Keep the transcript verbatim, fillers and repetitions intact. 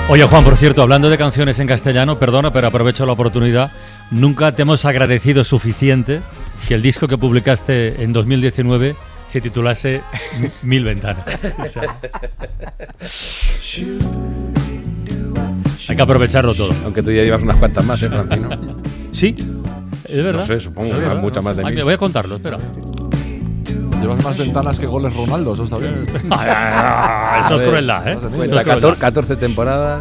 Oye, Juan, por cierto, hablando de canciones en castellano, perdona, pero aprovecho la oportunidad. Nunca te hemos agradecido suficiente que el disco que publicaste en dos mil diecinueve se titulase Mil Ventanas. O sea, hay que aprovecharlo todo. Aunque tú ya llevas unas cuantas más, ¿eh, Francino? Sí, es verdad. No sé, supongo Es que verdad, muchas no más sé. de Ay, mil. voy a contarlo, espera. Llevas más ventanas que goles Ronaldo, eso está bien. Eso es crueldad, ¿eh? Más de mil. Cuenta Eso es crueldad. catorce temporadas.